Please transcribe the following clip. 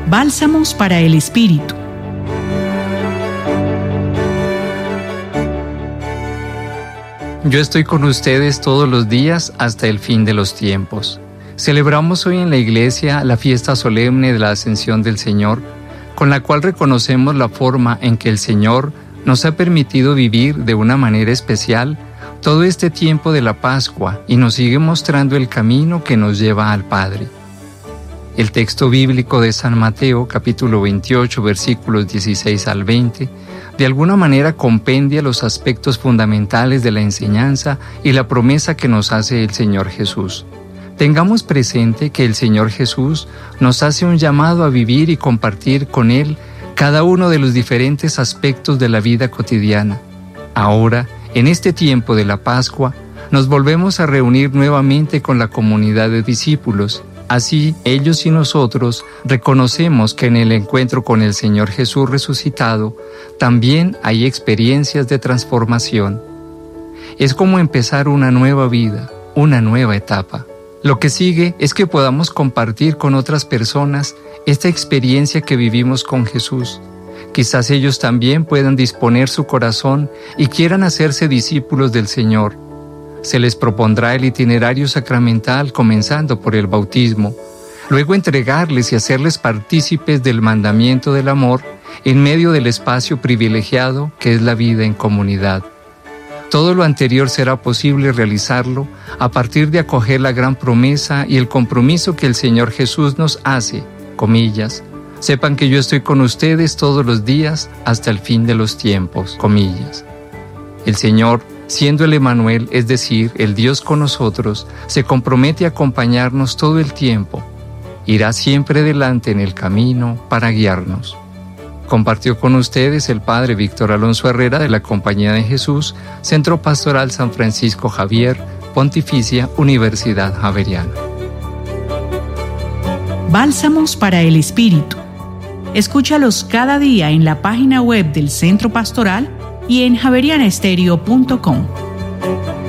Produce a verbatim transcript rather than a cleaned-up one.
Bálsamos para el Espíritu. Yo estoy con ustedes todos los días hasta el fin de los tiempos. Celebramos hoy en la iglesia la fiesta solemne de la Ascensión del Señor, con la cual reconocemos la forma en que el Señor nos ha permitido vivir de una manera especial todo este tiempo de la Pascua y nos sigue mostrando el camino que nos lleva al Padre. El texto bíblico de San Mateo, capítulo veintiocho, versículos dieciséis al veinte, de alguna manera compendia los aspectos fundamentales de la enseñanza y la promesa que nos hace el Señor Jesús. Tengamos presente que el Señor Jesús nos hace un llamado a vivir y compartir con Él cada uno de los diferentes aspectos de la vida cotidiana. Ahora, en este tiempo de la Pascua, nos volvemos a reunir nuevamente con la comunidad de discípulos. Así, ellos y nosotros reconocemos que en el encuentro con el Señor Jesús resucitado, también hay experiencias de transformación. Es como empezar una nueva vida, una nueva etapa. Lo que sigue es que podamos compartir con otras personas esta experiencia que vivimos con Jesús. Quizás ellos también puedan disponer su corazón y quieran hacerse discípulos del Señor. Se les propondrá el itinerario sacramental comenzando por el bautismo, luego entregarles y hacerles partícipes del mandamiento del amor en medio del espacio privilegiado que es la vida en comunidad. Todo lo anterior será posible realizarlo a partir de acoger la gran promesa y el compromiso que el Señor Jesús nos hace, comillas, sepan que yo estoy con ustedes todos los días hasta el fin de los tiempos, comillas. El Señor, siendo el Emmanuel, es decir, el Dios con nosotros, se compromete a acompañarnos todo el tiempo. Irá siempre delante en el camino para guiarnos. Compartió con ustedes el Padre Víctor Alonso Herrera de la Compañía de Jesús, Centro Pastoral San Francisco Javier, Pontificia Universidad Javeriana. Bálsamos para el Espíritu. Escúchalos cada día en la página web del Centro Pastoral y en javeriana estéreo punto com.